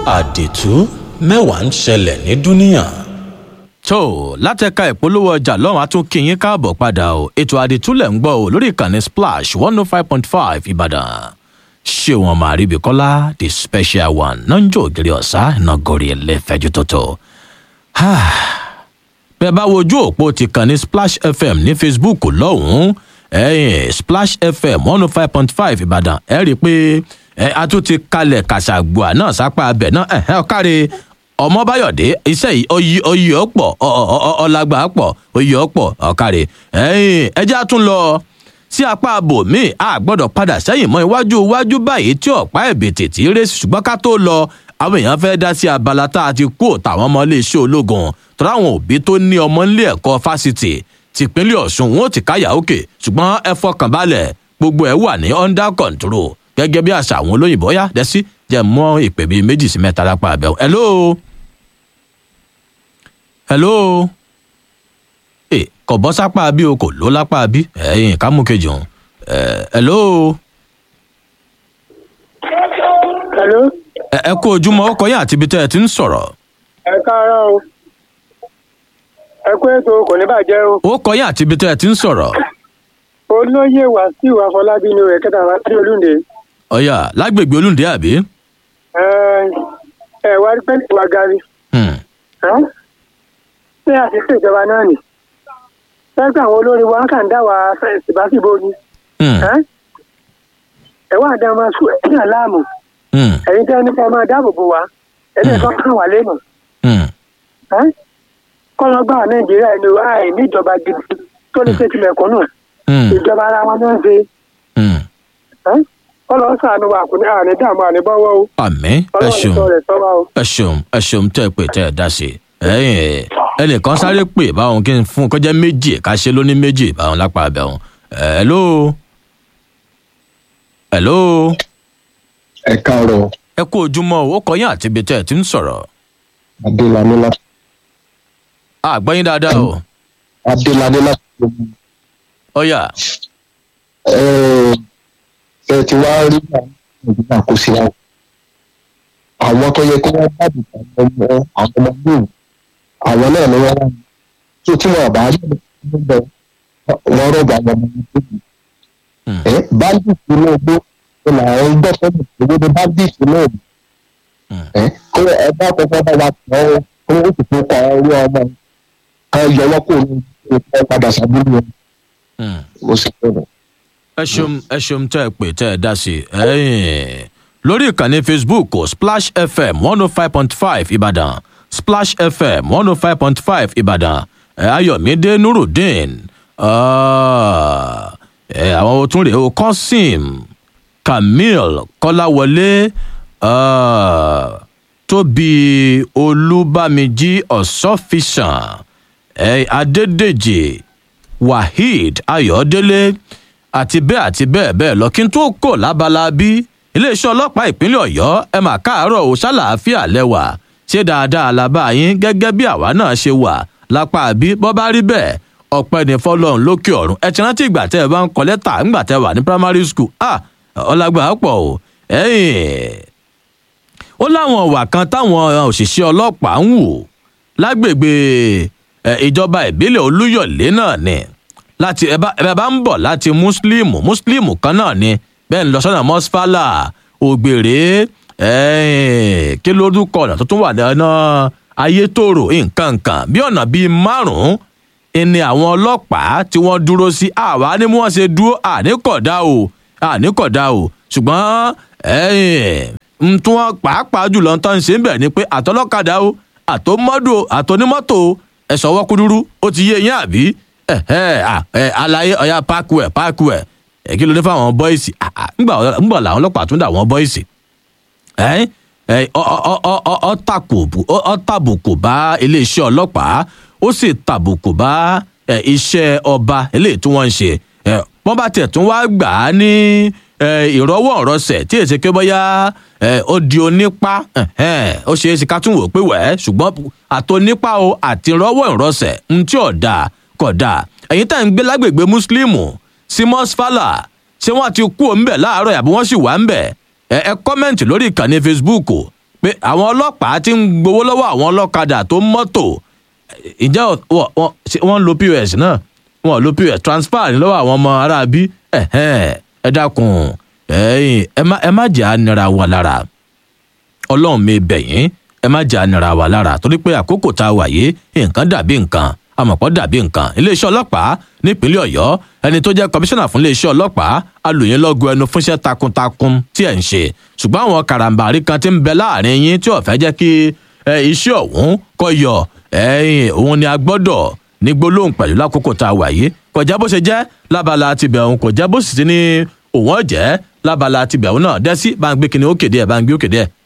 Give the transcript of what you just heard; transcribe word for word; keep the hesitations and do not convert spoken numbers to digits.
àdìtú mẹ́wàá ń ṣẹlẹ̀ ní dúníà. tó látẹ̀ka ìpolówó ọjà lọ́wọ́n a tún kí yín káàbọ̀ padà o ètò àdìtúlẹ̀ ń gbọ́ o lórí ìkànnì splash one oh five point five ìbàdàn ṣé wọn máa rí ibi kọ́lá the special one náà ń jó ògiri ọ̀sá iná gorí ẹlẹ́fẹ̀ẹ́jú tótó. bẹ́ẹ̀ bá wojú òpó ti kàn ní splash fm ní facebook lọ́hùn-ún ẹ̀yìn splash fm one oh five point five ìbàdàn ẹ̀ rí i pé ẹ̀ a tún ti kalẹ̀ kàṣàgbọ́à náà sápá abẹ náà ẹ̀ ọ̀kárí ọmọbáyọ̀dé iṣẹ́ yìí oyè oyè ọ̀pọ̀ ọ̀làgbà pọ̀ oyè ọ̀pọ̀ ọ̀kàrẹ̀ ẹ̀yìn ẹjẹ́ tún lọ sí apá abòmíì a gbọ́dọ̀ padà sẹ́yìn mọ́ iwájú iwájú báyìí tí ọ̀pá ẹ̀bìtì tí rẹ̀ ṣùgbọ́n ká tó lọ àwọn èèyàn fẹ́ dá sí abala tá a ti kú tàwọn ọmọ iléeṣẹ́ ológun tọ́lá àwọn òbí tó ní ọmọ nílé ẹ̀kọ́ fásitì tìpínlẹ̀ ọ̀ṣun wọn ò ti káyà òkè ṣùgbọ́n ẹ fọkàn balẹ̀ gbogbo ẹ̀ wà ní under control gẹ́gẹ́ bí àṣà àwọn olóyìnbó yá dẹ́sí jẹ́ mọ́ ìpè bíi méjì sí mẹ́ta lápá abẹ́wò. hello hello ẹ kò bọ́ sápá bí o kò ló lápá bí ẹ̀yìn ká mú kejì òun hello. hello. ẹ kú ojúmọ́ ọkọ yín àti ibi tẹ́ ẹ ti ń sọ̀rọ̀. ẹ káàárọ̀ o ẹ kú ètò kò ní bàjẹ́ o. ó kọ yín àti ibi tẹ́ ẹ ti ń sọ̀rọ̀. olóyè wàsíù àfọlábí ni rẹ̀ kẹta wá sí olúndé. ọ̀yà lágbègbè olúndé àbí. ẹ ẹ wá rí pẹ́ẹ́lí wa gari. ṣé àṣìṣe ìjọba náà nì. fẹ́ẹ́ àwọn olórí wa kàn dá wa síbáṣìbò ni. ẹ wá dá máa sùn ẹ̀yìn aláàmù. ẹ̀yin tẹ́ nípa máa dáàbò bò wá ẹ̀yìn kan kàn wá lẹ́nu. kọ́lọ́ gbà nàìjíríà ẹni àì níjọba gidi tó lè ṣe tìlẹ̀kùn náà. ìjọba ara wọn náà ṣe. kọ́lọ́ sànù wà kò ní àní dààmú àní bọ́wọ́ o. àmín ẹ ṣeun ẹ ṣeun ẹ ṣeun tẹ́ ẹ pè tẹ́ ẹ dá sí i ẹnìkan sáré pè báwọn kí n fún kọjá méjì ká ṣe lóní méjì báwọn lápá abẹ wọn. hello hello. ẹ káàárọ̀. ẹ kú ojúmọ́ o ó kọ yín àti ibi tẹ́ ẹ ti ń sọ̀rọ̀. adélani láti. a gbọ́ yín dáadáa o. adélani láti. ọ̀yà. ẹ ẹ ti wá rí àwọn kò sí àwọn àwọn tó yẹ kó wọ́n bá dìbò àwọn ọmọ àwọn ọmọ gbòòrò àwọn náà ni wọ́n wá ní tó tí wọ́n bá rí níbẹ̀ wọ́n rọ̀gbà àwọn ọmọ gbòòrò. ẹ bandit inú ogbó ìlà ẹ̀ ń gbọ́ fẹ́mi ìwé ni bandit inú ogbó. ẹ kó ẹ bá kọ́kọ́ bá wa tọ́ ọ kó o sì fún kọ́ orí ọmọ ẹ yọwọ́ kó o ní ìfẹ́ padà sábúrú ẹ. ó sì fẹ́ràn. ẹ ṣeun ẹ ṣeun tẹ́ ẹ pè tẹ́ ẹ dá sí i lórí ìkànnì facebook splash fm one oh five point five ìbàdàn splash fm one oh five point five ìbàdàn ayọ̀mídé nurudeen àwọn òtún rèé o kọ́sìm camille kọ́láwọlé tóbi olúbámijí ọ̀sọ́fíṣàn adédèjì waheed ayọ̀délé àti bẹ́ẹ̀ àti bẹ́ẹ̀ bẹ́ẹ̀ lọ kí n tó kò lábala bí iléeṣẹ́ ọlọ́pàá ìpínlẹ̀ ọ̀yọ́ ẹ mà káàárọ̀ ò ṣàlàáfíà lẹ́wà ṣé dáadáa làbá yín gẹ́gẹ́ bí àwa náà ṣe wà lápá àbí bọ́ bá rí bẹ́ẹ̀ ọpẹ́ ní fọlọ́run lókè ọ̀run ẹ ti rántí ìgbà tẹ́ ẹ bá ń kọ lẹ́tà ńgbà tẹ́ wà ní primary school ah ọlágbà pọ̀ o ẹ̀yìn ó láwọn ọ̀wà kan táwọn òṣìṣẹ́ ọlọ́pàá ń wò lágbègbè ìjọba ìbílẹ̀ olúyọ̀lé náà ni láti ẹ bá ń bọ̀ láti mùsùlùmù mùsùlùmù kan náà ni bẹ́ẹ̀ ń lọ sọ́nà mọ́sífàlà ògbèrè kí lórúkọ ọ̀nà tó tún wà lọ́nà ayétòrò nǹkan nǹkan bí ọ̀nà bíi márùn-ún ẹni àwọn ọlọ́pàá tí wọ́n dúró sí àwa ni wọ́n ṣe dúró àníkọ̀dá o àníkọ̀dá o ṣùgbọ́n n tí wọ́n pàápàá jùlọ ń tán ṣe ń bẹ̀ ni pé àtọlọ́kadà o àtọmọ́dò àtọnímọ́tò ẹ̀sọ́ wọ́kúdúrú ó ti yé yín àbí àlàyé ọ̀yà pákúẹ̀ pákúẹ̀ kí ló dé fáwọn bọ́ìsì ńgbà làwọn ọlọ́pàá tún dà wọ́n bọ́ìsì ọ tàbùkù bá iléeṣẹ́ ọlọ́pàá ó sì tàbùkù bá iṣẹ́ ọba eléyìí tí wọ́n ń ṣe wọ́n bá tẹ̀ tún wá gbà á ní ìrọwọ́ ọ̀rọ̀sẹ̀ tí èsì ké bóyá ó di onípa ó ṣe é ṣe ká tún wò pé wẹ́ẹ́ ṣùgbọ́n àtònípa o àti ìrọwọ́ ìrọ̀sẹ̀ ń tí ọ̀dà kódà ẹ̀yin tá à ń gbé lágbègbè mùsùlùmù simos fala ṣé wọ́n ti kú òǹbẹ̀ láàárọ̀ àbí wọ́n sì wà ń bẹ̀ ẹ ẹ kọ́mẹ̀ntì lórí ìkànnì facebook pé àwọn ọlọ́pàá ti ń gbowó lọ́wọ́ àwọn ọlọ́kadà tó ń mọ́tò ìjẹ́ wọ́n ń lo pos náà wọ́n lo pos transfer ní lọ́wọ́ àwọn ọmọ aráabí ẹ dákun ẹ má jẹ́ ànira wa lára ọlọ́run mi bẹ̀ yín ẹ má jẹ́ ànira wa lára torí pé àkókò tá a wà yìí nǹkan dàbí nǹkan àmọ̀pọ̀ dàbí nǹkan iléeṣẹ́ ọlọ́pàá nípínlẹ̀ ọ̀yọ́ ẹni tó jẹ́ kọmíṣánná fún iléeṣẹ́ ọlọ́pàá alòyìn lọ́gọ ẹnu fúnṣẹ́ takuntakun tí ẹ̀ ń ṣe ṣùgbọ́n àwọn karambari kan ti ń bẹ láàrin yín tí ò fẹ́ jẹ́ kí iṣẹ́ ọ̀hún kó yọ òun ni a gbọ́dọ̀ ní gbólóhùn pẹ̀lú lákòókò tá a wà yìí kò jẹ́ bó ṣe jẹ́ lábala tibẹ̀ òun kò jẹ́ bó sì ti ní òun ọ̀jẹ́ lábala tibẹ̀ òun náà dẹ́sí bá ń gbé kinní ó kéde ẹ̀ bá ń gbé ó kéde ẹ̀.